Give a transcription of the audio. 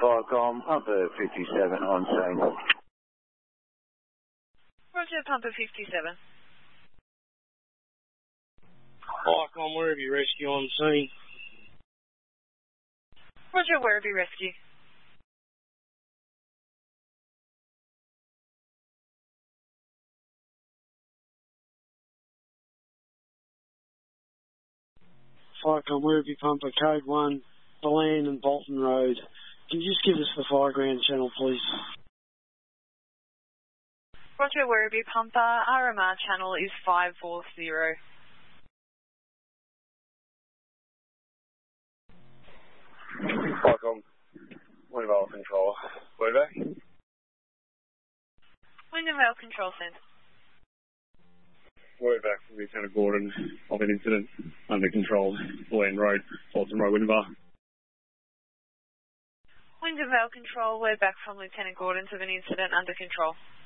Firecom, Pumper 57 on scene. Roger, Pumper 57. Firecom, Werribee Rescue on scene. Roger, Werribee Rescue. Firecom, Werribee Pumper, Code 1, Deland and Bolton Road. Can you just give us the Fireground channel, please? Roger, Werribee Pumper, RMR channel is 540. Firecom, Windvale Control. Wordback? Windvale Control Centre. Wordback from Lieutenant Gordon of an incident under control. Land Road, Bolton Road, Windvale. Windvale Control, we're back from Lieutenant Gordon of an incident under control.